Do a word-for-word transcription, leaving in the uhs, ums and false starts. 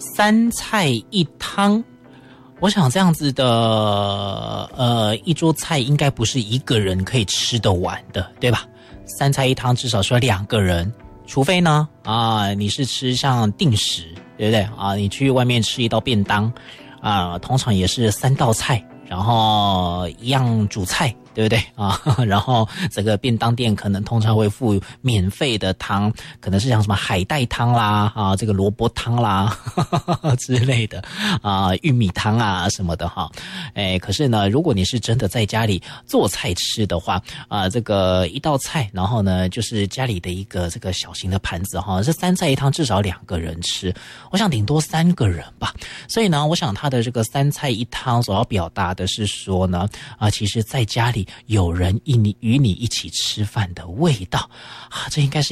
三菜一汤。我想这样子的呃一桌菜应该不是一个人可以吃得完的，对吧？三菜一汤至少需要两个人，除非呢啊你是吃像定食，对不对啊？你去外面吃一道便当啊，通常也是三道菜，然后一样主菜，对不对啊？然后这个便当店可能通常会附免费的汤，可能是像什么海带汤啦啊，这个萝卜汤啦呵呵之类的啊，玉米汤啊什么的哈。哎，可是呢，如果你是真的在家里做菜吃的话啊，这个一道菜，然后呢就是家里的一个这个小型的盘子哈，这三菜一汤至少两个人吃，我想顶多三个人吧。所以呢，我想他的这个三菜一汤所要表达的是说呢啊，其实在家里有人与你与你一起吃饭的味道啊，这应该是